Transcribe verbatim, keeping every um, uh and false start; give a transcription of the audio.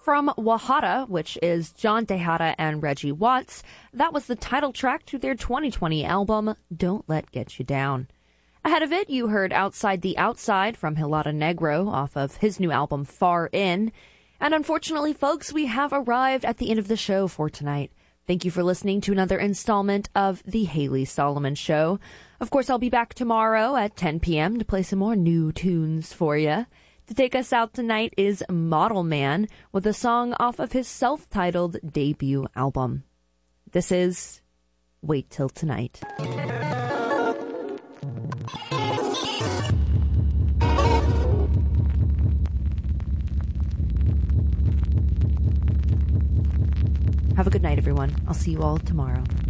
From Wahada, which is John Tejada and Reggie Watts, that was the title track to their twenty twenty album, Don't Let Get You Down. Ahead of it, you heard Outside the Outside from Hilada Negro off of his new album, Far In. And unfortunately, folks, we have arrived at the end of the show for tonight. Thank you for listening to another installment of The Haley Solomon Show. Of course, I'll be back tomorrow at ten p.m. to play some more new tunes for you. To take us out tonight is Model Man with a song off of his self-titled debut album. This is Wait Till Tonight. Have a good night, everyone. I'll see you all tomorrow.